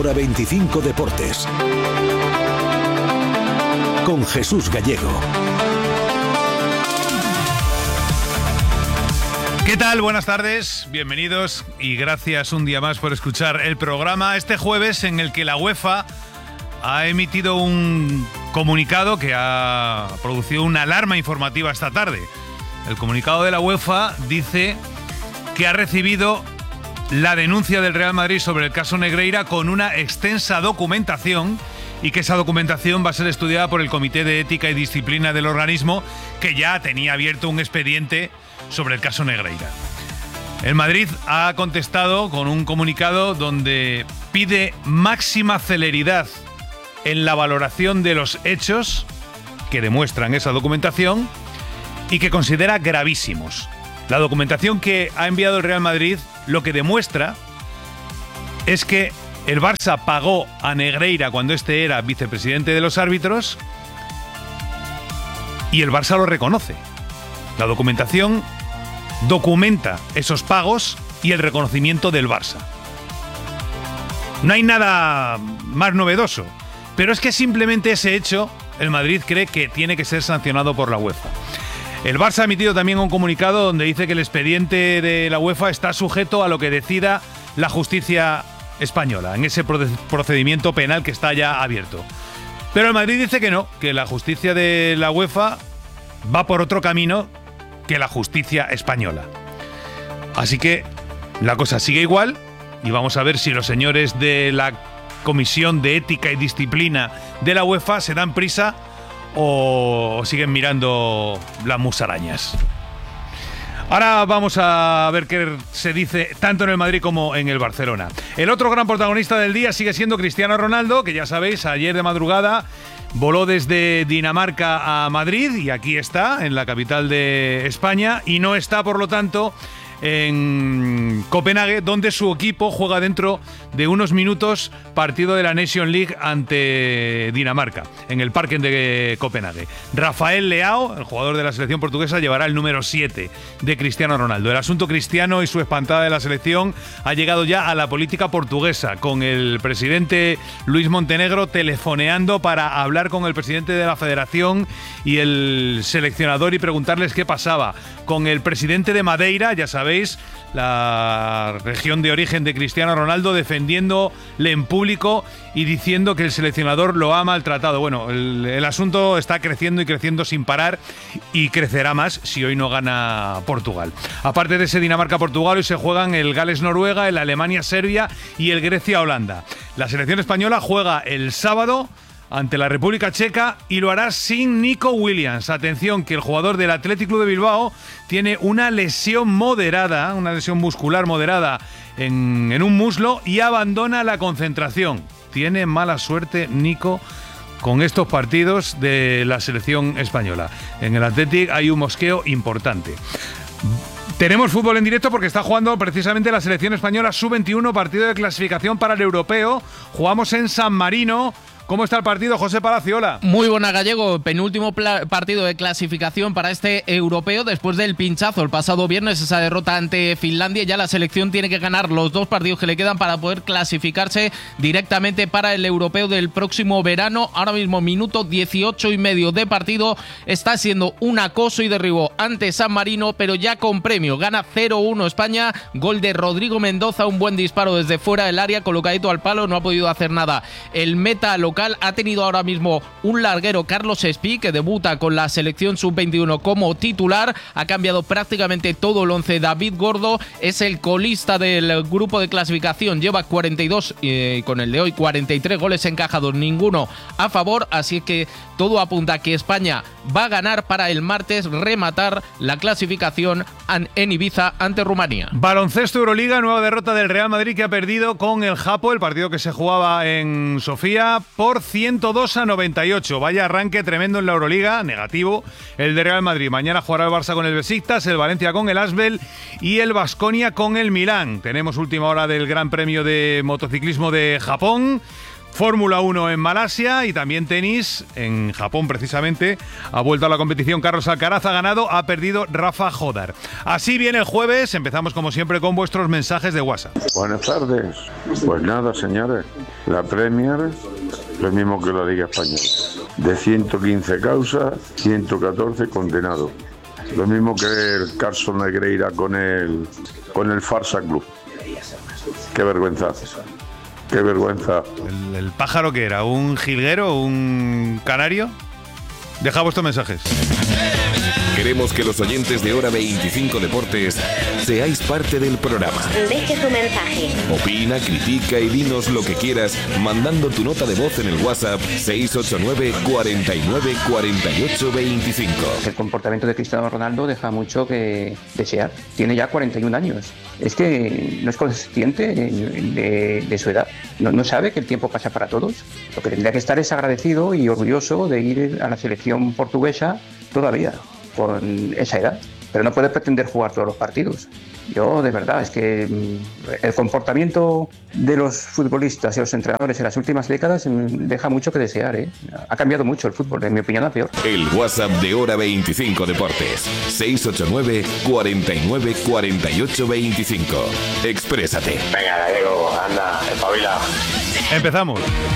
Hora 25 Deportes. Con Jesús Gallego. ¿Qué tal? Buenas tardes, bienvenidos y gracias un día más por escuchar el programa este jueves en el que la UEFA ha emitido un comunicado que ha producido una alarma informativa esta tarde. El comunicado de la UEFA dice que ha recibido la denuncia del Real Madrid sobre el caso Negreira con una extensa documentación y que esa documentación va a ser estudiada por el Comité de Ética y Disciplina del organismo, que ya tenía abierto un expediente sobre el caso Negreira. El Madrid ha contestado con un comunicado donde pide máxima celeridad en la valoración de los hechos que demuestran esa documentación y que considera gravísimos. La documentación que ha enviado el Real Madrid lo que demuestra es que el Barça pagó a Negreira cuando este era vicepresidente de los árbitros y el Barça lo reconoce. La documentación documenta esos pagos y el reconocimiento del Barça. No hay nada más novedoso, pero es que simplemente ese hecho el Madrid cree que tiene que ser sancionado por la UEFA. El Barça ha emitido también un comunicado donde dice que el expediente de la UEFA está sujeto a lo que decida la justicia española en ese procedimiento penal que está ya abierto. Pero el Madrid dice que no, que la justicia de la UEFA va por otro camino que la justicia española. Así que la cosa sigue igual y vamos a ver si los señores de la Comisión de Ética y Disciplina de la UEFA se dan prisa o siguen mirando las musarañas. Ahora vamos a ver qué se dice tanto en el Madrid como en el Barcelona. El otro gran protagonista del día sigue siendo Cristiano Ronaldo, que ya sabéis, ayer de madrugada voló desde Dinamarca a Madrid y aquí está, en la capital de España, y no está, por lo tanto, en Copenhague, donde su equipo juega dentro de unos minutos partido de la Nation League ante Dinamarca, en el Parken de Copenhague. Rafael Leao, el jugador de la selección portuguesa, llevará el número 7 de Cristiano Ronaldo. El asunto Cristiano y su espantada de la selección ha llegado ya a la política portuguesa, con el presidente Luis Montenegro telefoneando para hablar con el presidente de la federación y el seleccionador y preguntarles qué pasaba. Con el presidente de Madeira, ya sabéis, la región de origen de Cristiano Ronaldo, defendiéndole en público y diciendo que el seleccionador lo ha maltratado. Bueno, el asunto está creciendo y creciendo sin parar y crecerá más si hoy no gana Portugal. Aparte de ese Dinamarca-Portugal, hoy se juegan el Gales-Noruega, el Alemania-Serbia y el Grecia-Holanda. La selección española juega el sábado ante la República Checa y lo hará sin Nico Williams. Atención, que el jugador del Athletic Club de Bilbao tiene una lesión moderada, una lesión muscular moderada en un muslo y abandona la concentración. Tiene mala suerte Nico con estos partidos de la selección española. En el Athletic hay un mosqueo importante. Tenemos fútbol en directo porque está jugando precisamente la selección española sub-21, partido de clasificación para el europeo. Jugamos en San Marino. ¿Cómo está el partido, José Palaciola? Muy buena, Gallego. Penúltimo partido de clasificación para este europeo después del pinchazo el pasado viernes, esa derrota ante Finlandia. Ya la selección tiene que ganar los dos partidos que le quedan para poder clasificarse directamente para el europeo del próximo verano. Ahora mismo, minuto 18:30 de partido. Está siendo un acoso y derribo ante San Marino, pero ya con premio. Gana 0-1 España. Gol de Rodrigo Mendoza, un buen disparo desde fuera del área, colocadito al palo, no ha podido hacer nada el meta local. Ha tenido ahora mismo un larguero, Carlos Espí, que debuta con la selección sub-21 como titular. Ha cambiado prácticamente todo el once. David Gordo es el colista del grupo de clasificación. Lleva 42 y con el de hoy 43 goles encajados, ninguno a favor. Así que todo apunta a que España va a ganar para el martes rematar la clasificación en Ibiza ante Rumanía. Baloncesto Euroliga, nueva derrota del Real Madrid, que ha perdido con el Japo, el partido que se jugaba en Sofía, por 102-98. Vaya arranque tremendo en la Euroliga, negativo el de Real Madrid. Mañana jugará el Barça con el Besiktas, el Valencia con el Asvel y el Baskonia con el Milán. Tenemos última hora del Gran Premio de Motociclismo de Japón, Fórmula 1 en Malasia y también tenis en Japón, precisamente. Ha vuelto a la competición Carlos Alcaraz, ha ganado, ha perdido Rafa Jodar. Así viene el jueves, empezamos como siempre con vuestros mensajes de WhatsApp. Buenas tardes. Pues nada, señores, la Premier, lo mismo que la Liga Española. De 115 causas, 114 condenados. Lo mismo que el Carson Negreira con el Farsa Club. Qué vergüenza. Qué vergüenza. ¿El pájaro que era? ¿Un jilguero? ¿Un canario? Deja vuestros mensajes. Queremos que los oyentes de Hora 25 Deportes seáis parte del programa. Deje su mensaje. Opina, critica y dinos lo que quieras mandando tu nota de voz en el WhatsApp 689 49 48 25. El comportamiento de Cristiano Ronaldo deja mucho que desear. Tiene ya 41 años. Es que no es consciente de su edad. No sabe que el tiempo pasa para todos. Lo que tendría que estar es agradecido y orgulloso de ir a la selección portuguesa todavía, con esa edad. Pero no puede pretender jugar todos los partidos. Yo, de verdad, es que el comportamiento de los futbolistas y los entrenadores en las últimas décadas deja mucho que desear, ¿eh? Ha cambiado mucho el fútbol, en mi opinión, a peor. El WhatsApp de Hora 25 Deportes 689 49 48 25. Exprésate. Venga, Gallego, anda, espabila. Empezamos.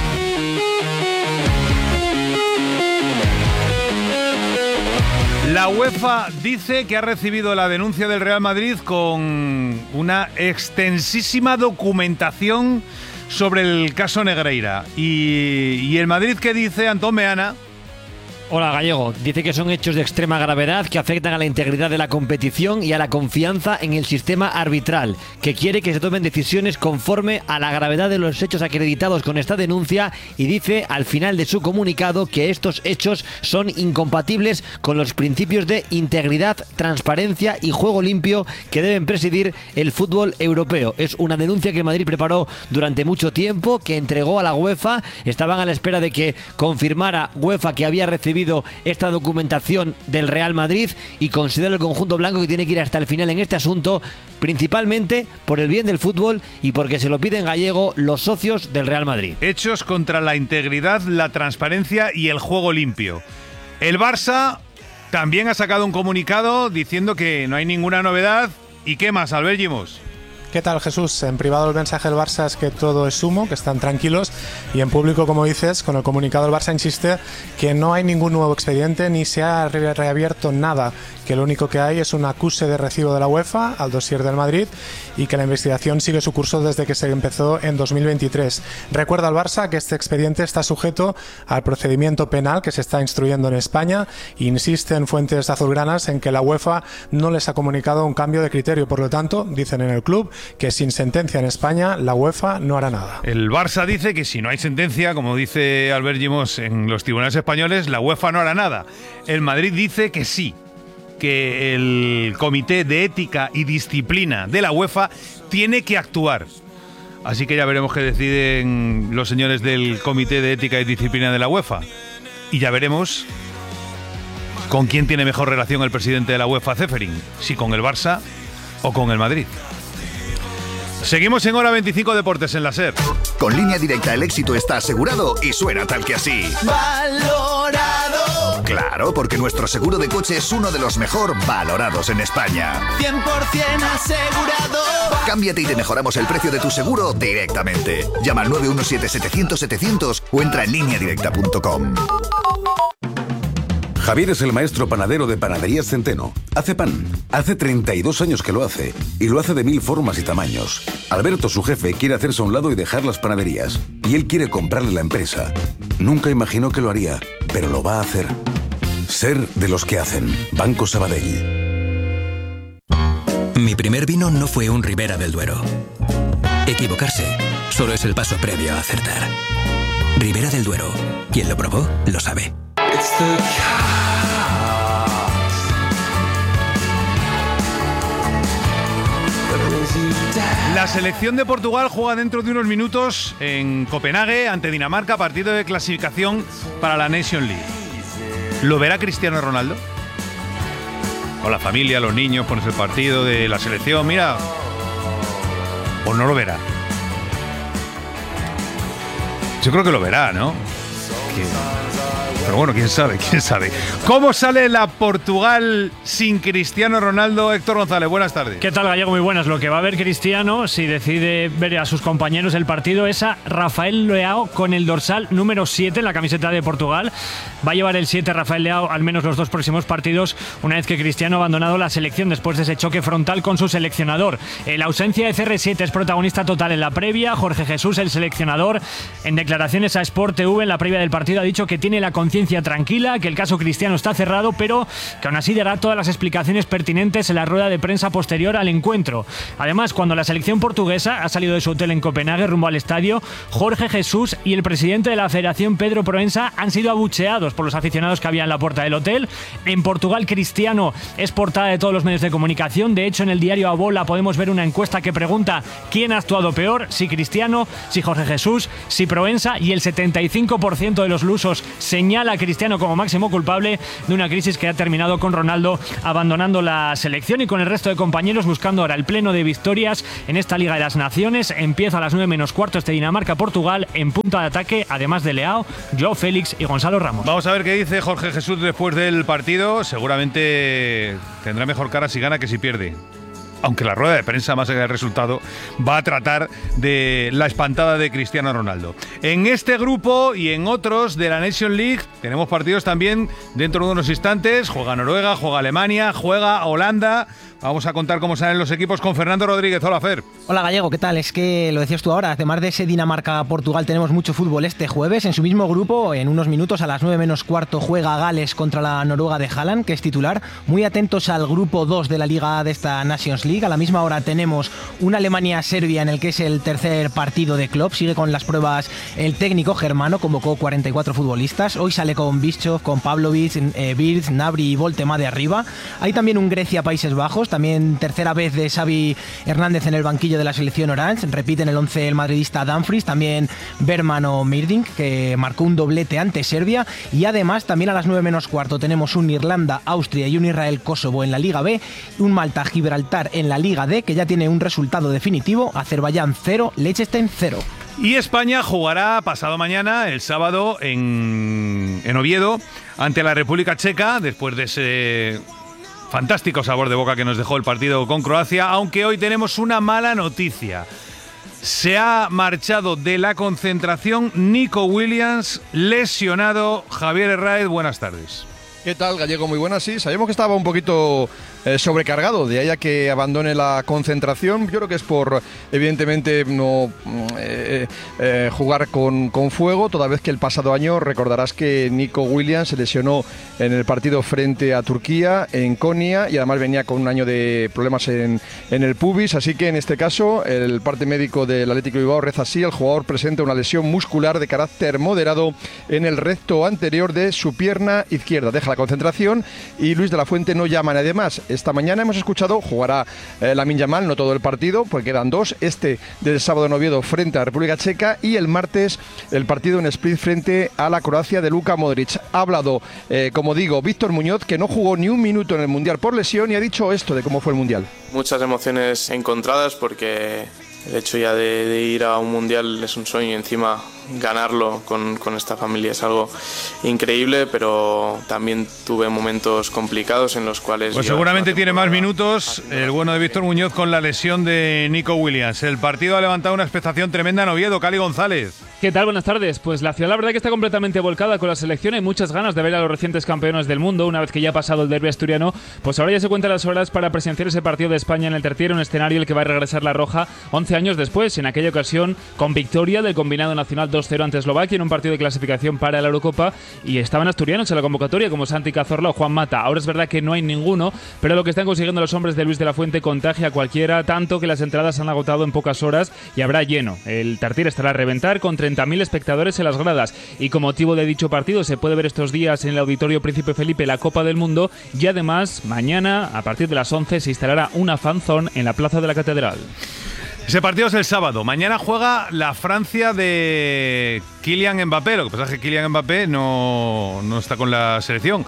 La UEFA dice que ha recibido la denuncia del Real Madrid con una extensísima documentación sobre el caso Negreira. ¿Y el Madrid qué dice, Antón Meana? Hola, Gallego. Dice que son hechos de extrema gravedad que afectan a la integridad de la competición y a la confianza en el sistema arbitral, que quiere que se tomen decisiones conforme a la gravedad de los hechos acreditados con esta denuncia, y dice al final de su comunicado que estos hechos son incompatibles con los principios de integridad, transparencia y juego limpio que deben presidir el fútbol europeo. Es una denuncia que Madrid preparó durante mucho tiempo, que entregó a la UEFA. Estaban a la espera de que confirmara UEFA que había recibido esta documentación del Real Madrid, y considera el conjunto blanco que tiene que ir hasta el final en este asunto, principalmente por el bien del fútbol y porque se lo piden, Gallego, los socios del Real Madrid. Hechos contra la integridad, la transparencia y el juego limpio. El Barça también ha sacado un comunicado diciendo que no hay ninguna novedad. ¿Y qué más, Albert Gimos? ¿Qué tal, Jesús? En privado el mensaje del Barça es que todo es humo, que están tranquilos, y en público, como dices, con el comunicado el Barça insiste que no hay ningún nuevo expediente ni se ha reabierto nada, que lo único que hay es un acuse de recibo de la UEFA al dossier del Madrid y que la investigación sigue su curso desde que se empezó en 2023. Recuerda al Barça que este expediente está sujeto al procedimiento penal que se está instruyendo en España. Insisten fuentes azulgranas en que la UEFA no les ha comunicado un cambio de criterio, por lo tanto, dicen en el club que sin sentencia en España la UEFA no hará nada. El Barça dice que si no hay sentencia, como dice Albert Gimos, en los tribunales españoles, la UEFA no hará nada. El Madrid dice que sí, que el Comité de Ética y Disciplina de la UEFA tiene que actuar. Así que ya veremos qué deciden los señores del Comité de Ética y Disciplina de la UEFA. Y ya veremos con quién tiene mejor relación el presidente de la UEFA, Ceferin, si con el Barça o con el Madrid. Seguimos en Hora 25 Deportes en la SER. Con Línea Directa el éxito está asegurado y suena tal que así. ¡Valorado! Claro, porque nuestro seguro de coche es uno de los mejor valorados en España. 100% asegurado. Cámbiate y te mejoramos el precio de tu seguro directamente. Llama al 917-700-700 o entra en lineadirecta.com. Javier es el maestro panadero de Panaderías Centeno. Hace pan. Hace 32 años que lo hace. Y lo hace de 1000 formas y tamaños. Alberto, su jefe, quiere hacerse a un lado y dejar las panaderías. Y él quiere comprarle la empresa. Nunca imaginó que lo haría, pero lo va a hacer. Ser de los que hacen. Banco Sabadell. Mi primer vino no fue un Ribera del Duero. Equivocarse solo es el paso previo a acertar. Ribera del Duero. Quien lo probó, lo sabe. La selección de Portugal juega dentro de unos minutos en Copenhague ante Dinamarca, partido de clasificación para la Nation League. ¿Lo verá Cristiano Ronaldo? Con la familia, los niños, pones el partido de la selección, mira. ¿O no lo verá? Yo creo que lo verá, ¿no? Pero bueno, quién sabe. ¿Cómo sale la Portugal sin Cristiano Ronaldo? Héctor González, buenas tardes. ¿Qué tal, Gallego? Muy buenas. Lo que va a ver Cristiano, si decide ver a sus compañeros el partido, es a Rafael Leao con el dorsal número 7 en la camiseta de Portugal. Va a llevar el 7 Rafael Leao al menos los 2 próximos partidos, una vez que Cristiano ha abandonado la selección después de ese choque frontal con su seleccionador. La ausencia de CR7 es protagonista total en la previa. Jorge Jesús, el seleccionador, en declaraciones a Sport TV en la previa del partido, ha dicho que tiene la conciencia tranquila, que el caso Cristiano está cerrado, pero que aún así dará todas las explicaciones pertinentes en la rueda de prensa posterior al encuentro. Además, cuando la selección portuguesa ha salido de su hotel en Copenhague rumbo al estadio, Jorge Jesús y el presidente de la Federación, Pedro Proença, han sido abucheados por los aficionados que había en la puerta del hotel. En Portugal, Cristiano es portada de todos los medios de comunicación. De hecho, en el diario A Bola podemos ver una encuesta que pregunta quién ha actuado peor, si Cristiano, si Jorge Jesús, si Proença, y el 75% de los lusos señala a Cristiano como máximo culpable de una crisis que ha terminado con Ronaldo abandonando la selección y con el resto de compañeros buscando ahora el pleno de victorias en esta Liga de las Naciones. Empieza a las 9:15 este Dinamarca-Portugal en punta de ataque, además de Leao, Joao Félix y Gonzalo Ramos. Vamos a ver qué dice Jorge Jesús después del partido. Seguramente tendrá mejor cara si gana que si pierde. Aunque la rueda de prensa, más allá del resultado, va a tratar de la espantada de Cristiano Ronaldo. En este grupo y en otros de la Nation League tenemos partidos también dentro de unos instantes. Juega Noruega, juega Alemania, juega Holanda. Vamos a contar cómo salen los equipos con Fernando Rodríguez. Hola, Fer. Hola, Gallego, ¿qué tal? Es que lo decías tú ahora, además de ese Dinamarca-Portugal tenemos mucho fútbol este jueves. En su mismo grupo, en unos minutos, a las 9:15, juega Gales contra la Noruega de Haaland, que es titular. Muy atentos al grupo 2 de la Liga de esta Nations League. A la misma hora tenemos una Alemania-Serbia en el que es el tercer partido de Klopp. Sigue con las pruebas el técnico germano, convocó 44 futbolistas. Hoy sale con Bischoff, con Pavlovic, Wirtz, Gnabry y Voltema de arriba. Hay también un Grecia-Países Bajos, también tercera vez de Xavi Hernández en el banquillo de la selección Orange. Repite en el 11 el madridista Dumfries, también Berman o Mirdink, que marcó un doblete ante Serbia. Y además también a las 9:15 tenemos un Irlanda-Austria y un Israel-Kosovo en la Liga B, un Malta-Gibraltar en la Liga D, que ya tiene un resultado definitivo: Azerbaiyán 0, Liechtenstein 0. Y España jugará pasado mañana, el sábado, en Oviedo, ante la República Checa, después de ese fantástico sabor de boca que nos dejó el partido con Croacia, aunque hoy tenemos una mala noticia. Se ha marchado de la concentración Nico Williams, lesionado. Javier Herráez, buenas tardes. ¿Qué tal, Gallego? Muy buenas, sí. Sabíamos que estaba un poquito sobrecargado, de ahí a que abandone la concentración. Yo creo que es por, evidentemente, no jugar con fuego, toda vez que el pasado año recordarás que Nico Williams se lesionó en el partido frente a Turquía, en Konya, y además venía con un año de problemas en el pubis, así que en este caso el parte médico del Atlético de Bilbao reza así: el jugador presenta una lesión muscular de carácter moderado en el recto anterior de su pierna izquierda. Deja la concentración y Luis de la Fuente no llama a nadie más. Esta mañana hemos escuchado, jugará Lamine Yamal, no todo el partido, porque quedan dos: este del sábado en Oviedo frente a la República Checa, y el martes el partido en Split frente a la Croacia de Luka Modric. Ha hablado, como digo, Víctor Muñoz, que no jugó ni un minuto en el Mundial por lesión, y ha dicho esto de cómo fue el Mundial. Muchas emociones encontradas, porque el hecho ya de ir a un Mundial es un sueño, y encima ganarlo con esta familia es algo increíble, pero también tuve momentos complicados en los cuales... Pues seguramente tiene más minutos el bueno de Víctor Muñoz con la lesión de Nico Williams. El partido ha levantado una expectación tremenda en Oviedo. Cali González. ¿Qué tal? Buenas tardes. Pues la ciudad, la verdad, que está completamente volcada con la selección. Hay muchas ganas de ver a los recientes campeones del mundo. Una vez que ya ha pasado el derbi asturiano, pues ahora ya se cuentan las horas para presenciar ese partido de España en el Tertiero, un escenario el que va a regresar la Roja 11 años después, en aquella ocasión con victoria del combinado nacional 2-0 ante Eslovaquia en un partido de clasificación para la Eurocopa, y estaban asturianos en la convocatoria como Santi Cazorla o Juan Mata. Ahora es verdad que no hay ninguno, pero lo que están consiguiendo los hombres de Luis de la Fuente contagia a cualquiera, tanto que las entradas se han agotado en pocas horas y habrá lleno. El Tartiere estará a reventar con 30.000 espectadores en las gradas, y con motivo de dicho partido se puede ver estos días en el Auditorio Príncipe Felipe la Copa del Mundo, y además mañana a partir de las 11 se instalará una fanzone en la Plaza de la Catedral. Ese partido es el sábado. Mañana juega la Francia de Kylian Mbappé. Lo que pasa es que Kylian Mbappé no está con la selección,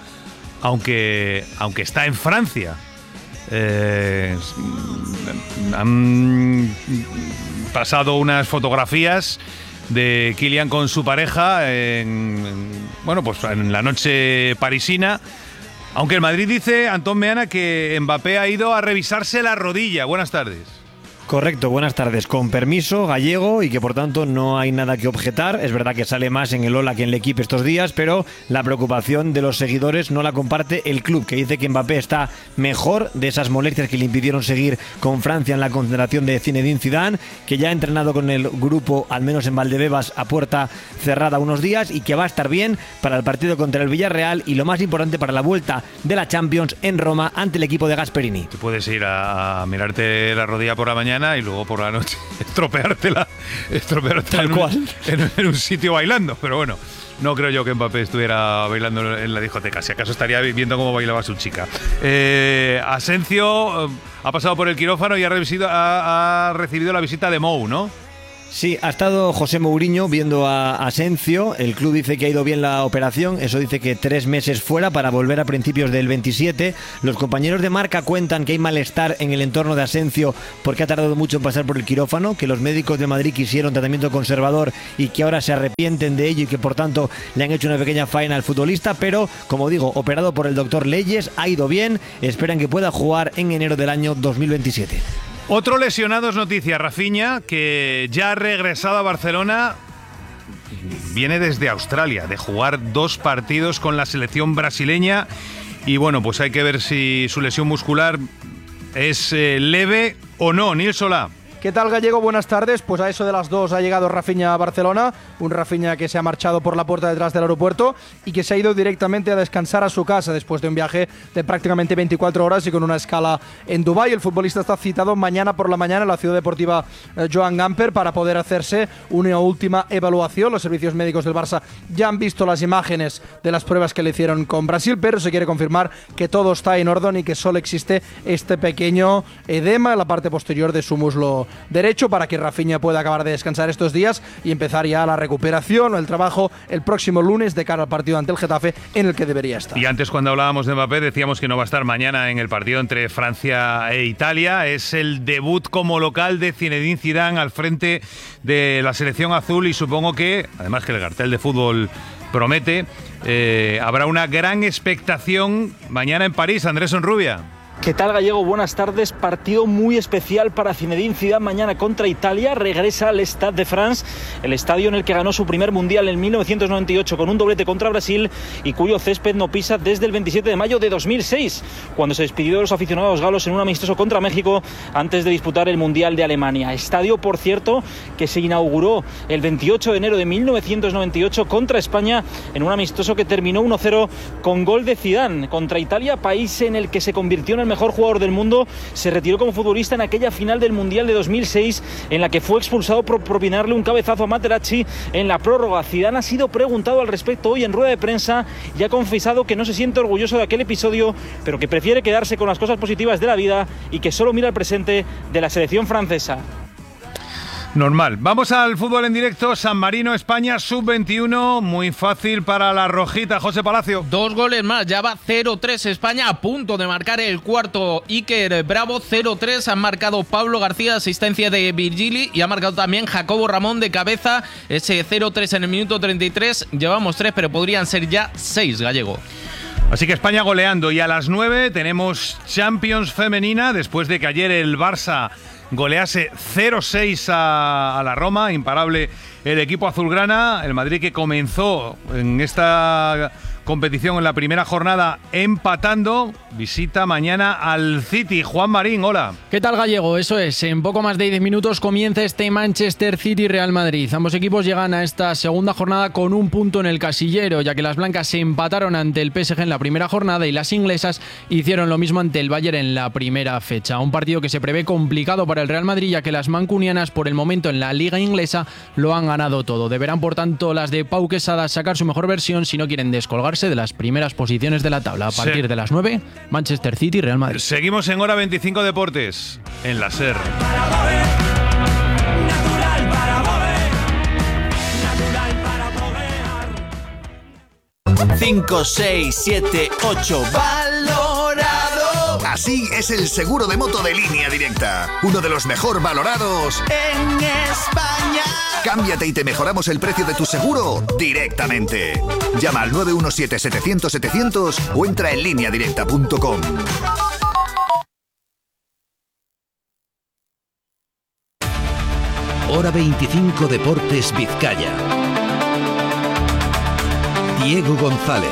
aunque está en Francia. Han pasado unas fotografías de Kylian con su pareja en la noche parisina. Aunque el Madrid dice, Antón Meana, que Mbappé ha ido a revisarse la rodilla. Buenas tardes. Correcto, buenas tardes. Con permiso, Gallego, y que por tanto no hay nada que objetar. Es verdad que sale más en el Ola que en el equipo estos días, pero la preocupación de los seguidores no la comparte el club, que dice que Mbappé está mejor de esas molestias que le impidieron seguir con Francia en la concentración de Zinedine Zidane, que ya ha entrenado con el grupo, al menos en Valdebebas, a puerta cerrada unos días, y que va a estar bien para el partido contra el Villarreal y, lo más importante, para la vuelta de la Champions en Roma ante el equipo de Gasperini. Tú puedes ir a mirarte la rodilla por la mañana y luego por la noche estropeártela Tal cual. En un sitio bailando, pero bueno, no creo yo que Mbappé estuviera bailando en la discoteca, si acaso estaría viendo cómo bailaba su chica. Asencio ha pasado por el quirófano y ha recibido la visita de Mou, ¿no? Sí, ha estado José Mourinho viendo a Asencio. El club dice que ha ido bien la operación. Eso dice que 3 meses fuera para volver a principios del 27. Los compañeros de Marca cuentan que hay malestar en el entorno de Asencio porque ha tardado mucho en pasar por el quirófano, que los médicos de Madrid quisieron tratamiento conservador y que ahora se arrepienten de ello y que por tanto le han hecho una pequeña faena al futbolista. Pero, como digo, operado por el doctor Leyes, ha ido bien. Esperan que pueda jugar en enero del año 2027. Otro lesionado es noticia, Rafinha, que ya ha regresado a Barcelona. Viene desde Australia, de jugar 2 partidos con la selección brasileña. Y bueno, pues hay que ver si su lesión muscular es leve o no. Nils Solá. ¿Qué tal, Gallego? Buenas tardes. Pues a eso de las 2 ha llegado Rafinha a Barcelona, un Rafinha que se ha marchado por la puerta detrás del aeropuerto y que se ha ido directamente a descansar a su casa después de un viaje de prácticamente 24 horas y con una escala en Dubái. El futbolista está citado mañana por la mañana en la ciudad deportiva Joan Gamper para poder hacerse una última evaluación. Los servicios médicos del Barça ya han visto las imágenes de las pruebas que le hicieron con Brasil, pero se quiere confirmar que todo está en orden y que solo existe este pequeño edema en la parte posterior de su muslo derecho para que Rafinha pueda acabar de descansar estos días y empezar ya la recuperación o el trabajo el próximo lunes de cara al partido ante el Getafe, en el que debería estar. Y antes, cuando hablábamos de Mbappé, decíamos que no va a estar mañana en el partido entre Francia e Italia. Es el debut como local de Zinedine Zidane al frente de la selección azul y supongo que, además que el cartel de fútbol promete, habrá una gran expectación mañana en París. Andrés Onrubia. ¿Qué tal, Gallego? Buenas tardes. Partido muy especial para Zinedine Zidane mañana contra Italia. Regresa al Stade de France, el estadio en el que ganó su primer mundial en 1998 con un doblete contra Brasil y cuyo césped no pisa desde el 27 de mayo de 2006, cuando se despidió de los aficionados galos en un amistoso contra México antes de disputar el Mundial de Alemania. Estadio, por cierto, que se inauguró el 28 de enero de 1998 contra España en un amistoso que terminó 1-0 con gol de Zidane. Contra Italia, país en el que se convirtió en el mejor jugador del mundo, se retiró como futbolista en aquella final del Mundial de 2006 en la que fue expulsado por propinarle un cabezazo a Materazzi en la prórroga. Zidane ha sido preguntado al respecto hoy en rueda de prensa y ha confesado que no se siente orgulloso de aquel episodio, pero que prefiere quedarse con las cosas positivas de la vida y que solo mira al presente de la selección francesa. Normal. Vamos al fútbol en directo. San Marino, España, sub-21. Muy fácil para la rojita. José Palacio. 2 goles más. Ya va 0-3 España, a punto de marcar el cuarto Iker Bravo. 0-3. Han marcado Pablo García, asistencia de Virgili, y ha marcado también Jacobo Ramón de cabeza. Ese 0-3 en el minuto 33. Llevamos 3, pero podrían ser ya 6, Gallego. Así que España goleando. Y a las 9 tenemos Champions femenina, después de que ayer el Barça golease 0-6 a la Roma, imparable el equipo azulgrana. El Madrid, que comenzó en esta competición en la primera jornada empatando, visita mañana al City. Juan Marín, hola. ¿Qué tal, Gallego? Eso es, en poco más de 10 minutos comienza este Manchester City-Real Madrid. Ambos equipos llegan a esta segunda jornada con un punto en el casillero, ya que las blancas se empataron ante el PSG en la primera jornada y las inglesas hicieron lo mismo ante el Bayern en la primera fecha. Un partido que se prevé complicado para el Real Madrid, ya que las mancunianas por el momento en la liga inglesa lo han ganado todo. Deberán, por tanto, las de Pau Quesada sacar su mejor versión si no quieren descolgarse de las primeras posiciones de la tabla. A partir de las 9, Manchester City, Real Madrid. Seguimos en Hora 25 Deportes, en la SER. 5, 6, 7, 8, valorado. Así es el seguro de moto de Línea Directa, uno de los mejor valorados en España. Cámbiate y te mejoramos el precio de tu seguro directamente. Llama al 917-700-700 o entra en lineadirecta.com. Hora 25 Deportes Vizcaya. Diego González.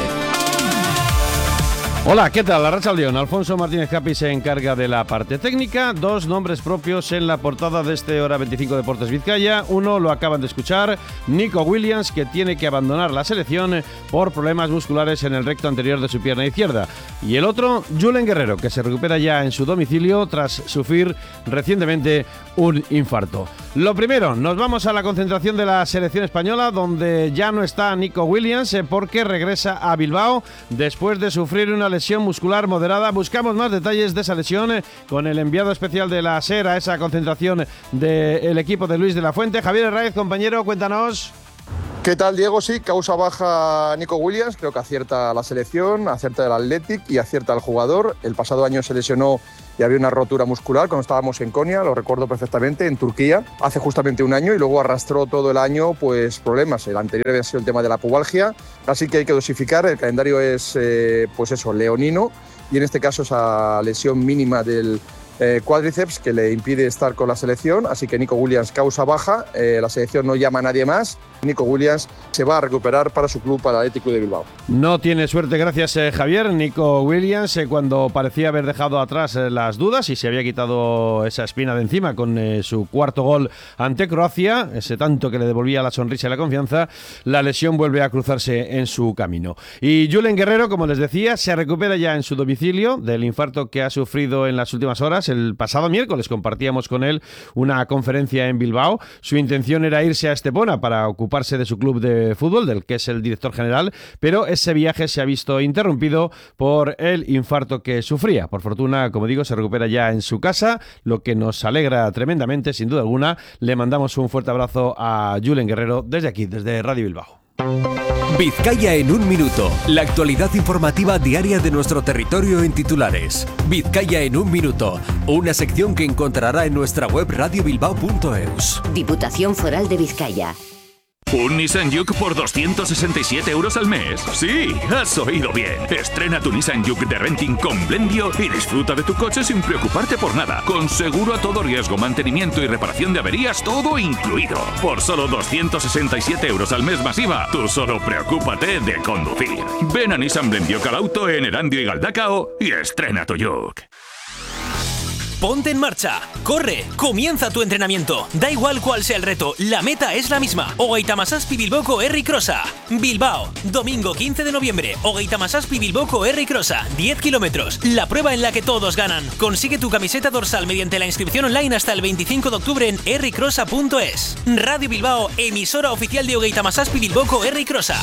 Hola, ¿qué tal? Arratsaldeon. Alfonso Martínez Capi se encarga de la parte técnica. Dos nombres propios en la portada de este Hora 25 Deportes Vizcaya. Uno lo acaban de escuchar, Nico Williams, que tiene que abandonar la selección por problemas musculares en el recto anterior de su pierna izquierda. Y el otro, Julen Guerrero, que se recupera ya en su domicilio tras sufrir recientemente un infarto. Lo primero, nos vamos a la concentración de la selección española, donde ya no está Nico Williams porque regresa a Bilbao después de sufrir una lesión muscular moderada. Buscamos más detalles de esa lesión con el enviado especial de la SER a esa concentración del equipo de Luis de la Fuente. Javier Herráez, compañero, cuéntanos. ¿Qué tal, Diego? Sí, causa baja Nico Williams. Creo que acierta la selección, acierta el Athletic y acierta el jugador. El pasado año se lesionó y había una rotura muscular cuando estábamos en Konya, lo recuerdo perfectamente, en Turquía, hace justamente un año, y luego arrastró todo el año pues problemas. El anterior había sido el tema de la pubalgia, así que hay que dosificar. El calendario es pues eso, leonino, y en este caso esa lesión mínima del cuádriceps que le impide estar con la selección, así que Nico Williams causa baja, la selección no llama a nadie más. Nico Williams se va a recuperar para su club, para el Athletic Club de Bilbao. No tiene suerte, gracias Javier. Nico Williams, cuando parecía haber dejado atrás las dudas y se había quitado esa espina de encima con su cuarto gol ante Croacia, ese tanto que le devolvía la sonrisa y la confianza, la lesión vuelve a cruzarse en su camino. Y Julen Guerrero, como les decía, se recupera ya en su domicilio del infarto que ha sufrido en las últimas horas. El pasado miércoles compartíamos con él una conferencia en Bilbao. Su intención era irse a Estepona para ocuparse de su club de fútbol, del que es el director general, pero ese viaje se ha visto interrumpido por el infarto que sufría. Por fortuna, como digo, se recupera ya en su casa, lo que nos alegra tremendamente, sin duda alguna. Le mandamos un fuerte abrazo a Julen Guerrero desde aquí, desde Radio Bilbao. Vizcaya en un minuto. La actualidad informativa diaria de nuestro territorio en titulares. Vizcaya en un minuto. Una sección que encontrará en nuestra web radiobilbao.eus. Diputación Foral de Vizcaya. ¿Un Nissan Juke por 267 euros al mes? Sí, has oído bien. Estrena tu Nissan Juke de renting con Blendio y disfruta de tu coche sin preocuparte por nada. Con seguro a todo riesgo, mantenimiento y reparación de averías, todo incluido. Por solo 267 euros al mes masiva, tú solo preocúpate de conducir. Ven a Nissan Blendio Calauto en Erandio y Galdacao y estrena tu Juke. Ponte en marcha, corre, comienza tu entrenamiento. Da igual cuál sea el reto, la meta es la misma. Hogeita Hamazazpi Bilboko Herri Crossa. Bilbao, domingo 15 de noviembre. Hogeita Hamazazpi Bilboko Herri Crossa, 10 kilómetros. La prueba en la que todos ganan. Consigue tu camiseta dorsal mediante la inscripción online hasta el 25 de octubre en herricrossa.es. Radio Bilbao, emisora oficial de Hogeita Hamazazpi Bilboko Herri Crossa.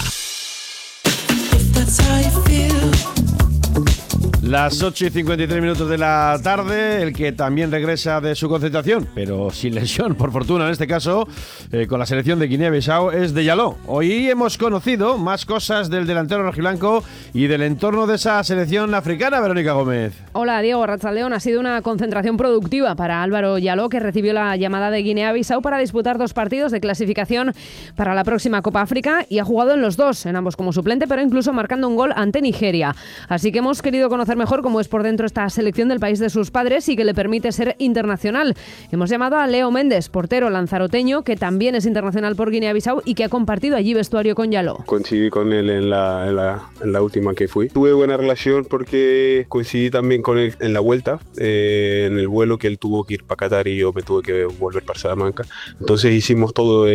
Las 8:53 de la tarde, el que también regresa de su concentración, pero sin lesión, por fortuna en este caso, con la selección de Guinea-Bissau, es Deyaló. Hoy hemos conocido más cosas del delantero rojiblanco y del entorno de esa selección africana, Verónica Gómez. Hola Diego, arratsaldeon. Ha sido una concentración productiva para Álvaro Yaló, que recibió la llamada de Guinea-Bissau para disputar 2 partidos de clasificación para la próxima Copa África, y ha jugado en los 2, en ambos como suplente, pero incluso marcando un gol ante Nigeria. Así que hemos querido conocer mejor cómo es por dentro esta selección del país de sus padres y que le permite ser internacional. Hemos llamado a Leo Méndez, portero lanzaroteño, que también es internacional por Guinea-Bissau y que ha compartido allí vestuario con Yaló. Coincidí con él en la última que fui. Tuve buena relación porque coincidí también con él en la vuelta, en el vuelo que él tuvo que ir para Qatar y yo me tuve que volver para Salamanca. Entonces hicimos todo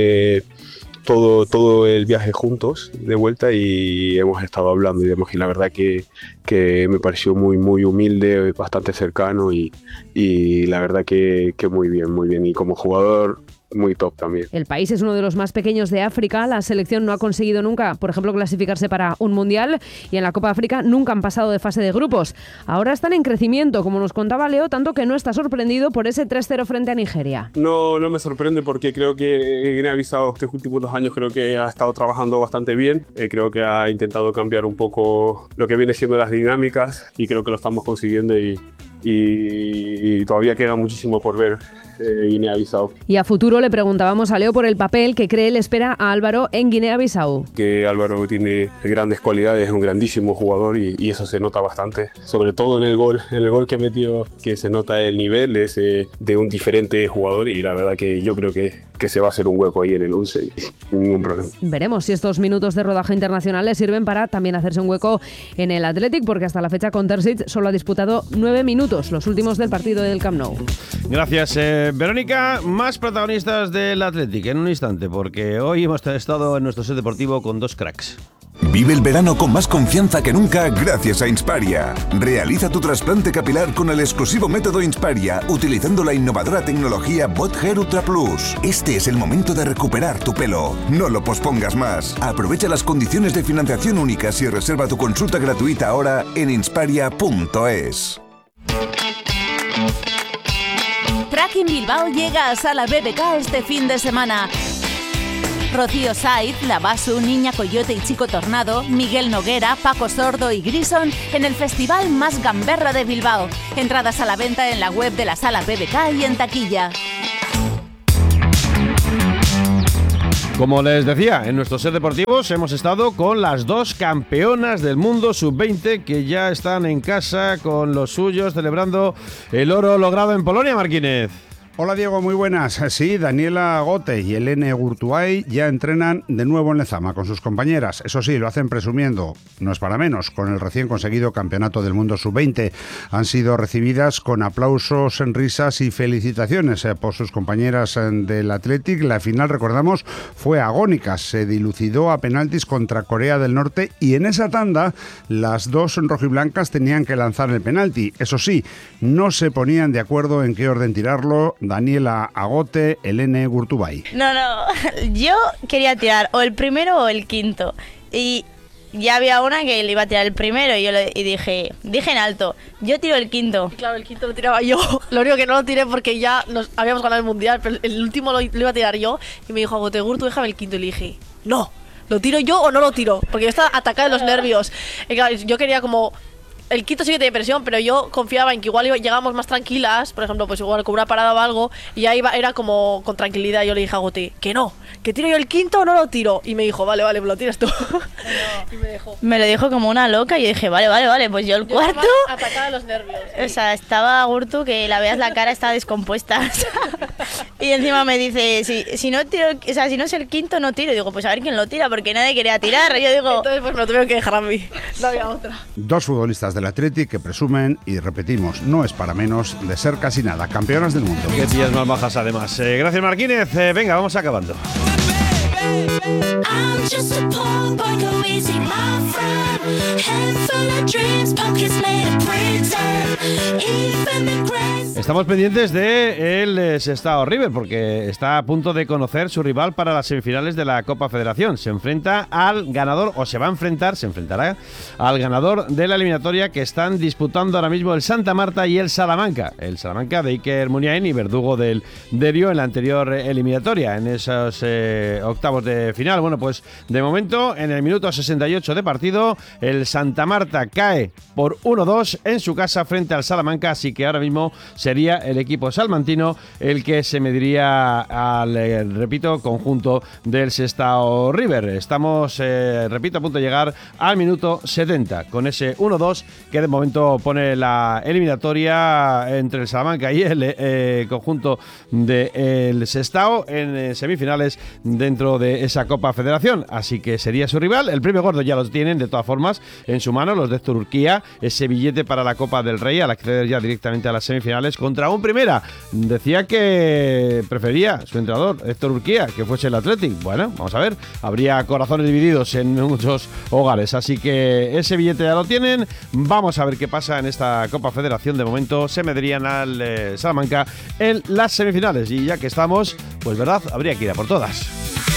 el viaje juntos de vuelta y hemos estado hablando y demás, y la verdad que me pareció muy humilde, bastante cercano y la verdad que muy bien, y como jugador muy top también. El país es uno de los más pequeños de África. La selección no ha conseguido nunca, por ejemplo, clasificarse para un mundial, y en la Copa África nunca han pasado de fase de grupos. Ahora están en crecimiento, como nos contaba Leo, tanto que no está sorprendido por ese 3-0 frente a Nigeria. No me sorprende porque creo que Guinea-Bissau estos últimos 2 años creo que ha estado trabajando bastante bien. Creo que ha intentado cambiar un poco lo que viene siendo las dinámicas y creo que lo estamos consiguiendo y todavía queda muchísimo por ver Guinea-Bissau. Y a futuro le preguntábamos a Leo por el papel que cree le espera a Álvaro en Guinea-Bissau. Que Álvaro tiene grandes cualidades, es un grandísimo jugador y eso se nota bastante, sobre todo en el gol que metió, que se nota el nivel de un diferente jugador, y la verdad que yo creo que se va a hacer un hueco ahí en el 11 sin ningún problema. Veremos si estos minutos de rodaje internacional le sirven para también hacerse un hueco en el Athletic, porque hasta la fecha con Terzic solo ha disputado 9 minutos, los últimos del partido del Camp Nou. Gracias, Verónica. Más protagonistas del Athletic en un instante, porque hoy hemos estado en nuestro set deportivo con dos cracks. Vive el verano con más confianza que nunca gracias a Insparia. Realiza tu trasplante capilar con el exclusivo método Insparia, utilizando la innovadora tecnología Bot Hair Ultra Plus. Este es el momento de recuperar tu pelo. No lo pospongas más. Aprovecha las condiciones de financiación únicas y reserva tu consulta gratuita ahora en insparia.es. Tracking Bilbao llega a Sala BBK este fin de semana. Rocío Saiz, Lavasu, Niña Coyote y Chico Tornado, Miguel Noguera, Paco Sordo y Grison en el festival más gamberro de Bilbao. Entradas a la venta en la web de la Sala BBK y en taquilla. Como les decía, en nuestros set deportivos hemos estado con las dos campeonas del mundo sub-20 que ya están en casa con los suyos celebrando el oro logrado en Polonia, Marquínez. Hola Diego, muy buenas. Sí, Daniela Agote y Helene Gurtuay ya entrenan de nuevo en Lezama con sus compañeras. Eso sí, lo hacen presumiendo, no es para menos, con el recién conseguido Campeonato del Mundo Sub-20. Han sido recibidas con aplausos, risas y felicitaciones por sus compañeras del Athletic. La final, recordamos, fue agónica. Se dilucidó a penaltis contra Corea del Norte y en esa tanda las dos rojiblancas tenían que lanzar el penalti. Eso sí, no se ponían de acuerdo en qué orden tirarlo. Daniela Agote, Helene Gurtubay. No, yo quería tirar o el primero o el quinto. Y ya había una que le iba a tirar el primero y yo dije en alto, yo tiro el quinto. Claro, el quinto lo tiraba yo. Lo único que no lo tiré porque ya nos habíamos ganado el mundial, pero el último lo iba a tirar yo. Y me dijo, Agote, Gurtu, déjame el quinto. Y le dije, no, ¿lo tiro yo o no lo tiro? Porque yo estaba atacada de los nervios. Y claro, yo quería como... El quinto sí que tenía presión, pero yo confiaba en que igual llegábamos más tranquilas, por ejemplo, pues igual con una parada o algo, y ya era como con tranquilidad. Yo le dije a Goti, que no, que tiro yo el quinto o no lo tiro. Y me dijo, vale, me lo tiras tú. Y me dejó. Me lo dijo como una loca y yo dije, vale, pues yo el cuarto. Atacada de los nervios. Sí. O sea, estaba Gurtu, que la veas la cara, está descompuesta. Y encima me dice, si no tiro, o sea, si no es el quinto, no tiro. Y digo, pues a ver quién lo tira, porque nadie quería tirar. Yo digo. Entonces, pues me lo tuvieron que dejar a mí. No había otra. Dos futbolistas del Athletic que presumen, y repetimos, no es para menos, de ser casi nada campeonas del mundo. Qué tías más bajas además. Gracias, Marquínez. Venga, vamos acabando. Estamos pendientes de el Sestao River porque está a punto de conocer su rival para las semifinales de la Copa Federación. Se enfrenta al ganador, o se enfrentará al ganador de la eliminatoria que están disputando ahora mismo el Santa Marta y el Salamanca. El Salamanca de Iker Muniain y verdugo del Derio en la anterior eliminatoria, en esos octavos de final. Bueno, pues de momento, en el minuto 68 de partido, el Santa Marta cae por 1-2 en su casa frente al Salamanca, así que ahora mismo sería el equipo salmantino el que se mediría al, repito, conjunto del Sestao River. Estamos, repito, a punto de llegar al minuto 70 con ese 1-2 que de momento pone la eliminatoria entre el Salamanca y el conjunto del Sestao en semifinales dentro de esa Copa Federación. Así que sería su rival. El premio gordo ya lo tienen de todas formas en su mano los de Turquía, ese billete para la Copa del Rey al acceder ya directamente a las semifinales contra un primera. Decía que prefería su entrenador Héctor Urquía que fuese el Athletic. Bueno, vamos a ver, habría corazones divididos en muchos hogares, así que ese billete ya lo tienen. Vamos a ver qué pasa en esta Copa Federación. De momento se medirían al Salamanca en las semifinales y ya que estamos, pues verdad, habría que ir a por todas.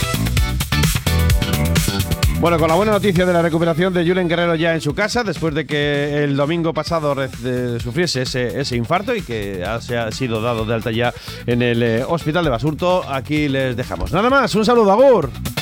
Bueno, con la buena noticia de la recuperación de Julen Guerrero ya en su casa, después de que el domingo pasado sufriese ese infarto y que se ha sido dado de alta ya en el hospital de Basurto, aquí les dejamos. Nada más, un saludo, agur.